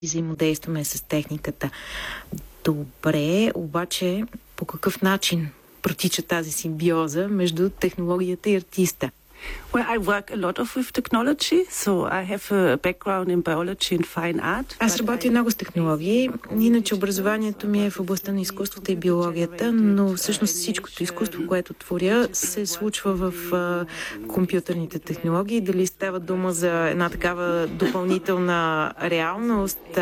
взаимодействаме с техниката. Добре, обаче по какъв начин протича тази симбиоза между технологията и артиста? Well, I work a lot with technology, so I have a background in biology and fine art. Аз работя много с технологии, иначе образованието ми е в областта на изкуството и биологията, но всъщност всичкото изкуство, което творя, се случва в компютърните технологии. Дали става дума за една такава допълнителна реалност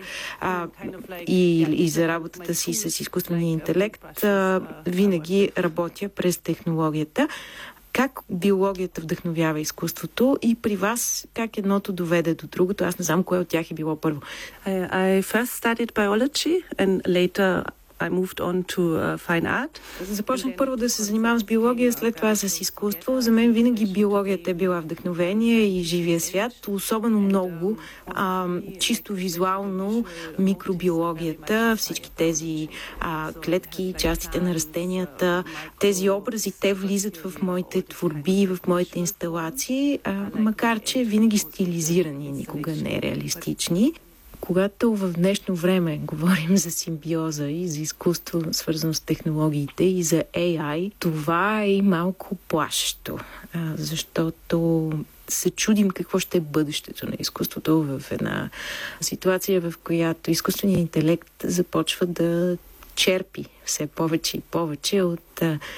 и за работата си с изкуствения интелект, винаги работя през технологията. Как биологията вдъхновява изкуството и при вас как едното доведе до другото? Аз не знам кое от тях е било първо. I first studied biology and later I moved on to fine art. Започнах първо да се занимавам с биология, след това с изкуство. За мен винаги биологията е била вдъхновение и живия свят, особено много чисто визуално микробиологията, всички тези клетки, частите на растенията, тези образи, те влизат в моите творби, в моите инсталации, макар че винаги стилизирани, никога не реалистични. Когато в днешно време говорим за симбиоза и за изкуство, свързано с технологиите и за AI, това е и малко плашещо, защото се чудим какво ще е бъдещето на изкуството в една ситуация, в която изкуственият интелект започва да черпи все повече и повече от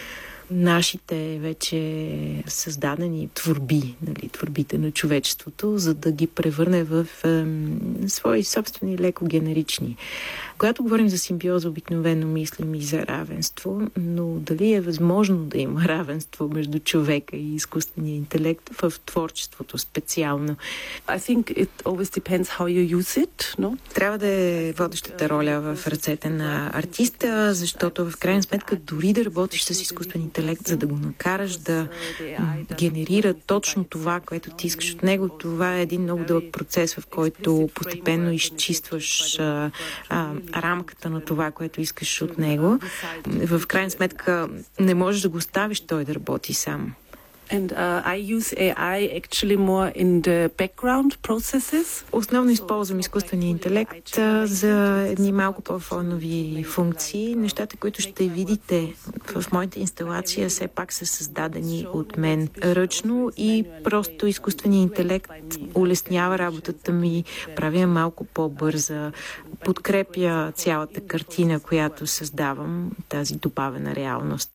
нашите вече създадени творби, творбите на човечеството, за да ги превърне в свои собствени леко генерични. Когато говорим за симбиоза, обикновено мислим и за равенство, но дали е възможно да има равенство между човека и изкуствения интелект в творчеството специално? I think it always depends how you use it, no? Трябва да е водещата роля в ръцете на артиста, защото в крайна сметка дори да работиш с изкуствен интелект, за да го накараш да генерира точно това, което ти искаш от него, това е един много дълъг процес, в който постепенно изчистваш рамката на това, което искаш от него. В крайна сметка не можеш да го оставиш той да работи сам. And I use AI actually more in the background processes. Основно използвам изкуствения интелект за едни малко по-фонови функции. Нещата, които ще видите в моята инсталация, все пак са създадени от мен ръчно и просто изкуственият интелект улеснява работата ми, прави я малко по-бърза, подкрепя цялата картина, която създавам, тази добавена реалност.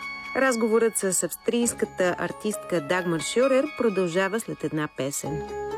Разговорът с австрийската артистка Дагмар Шюрер продължава след една песен.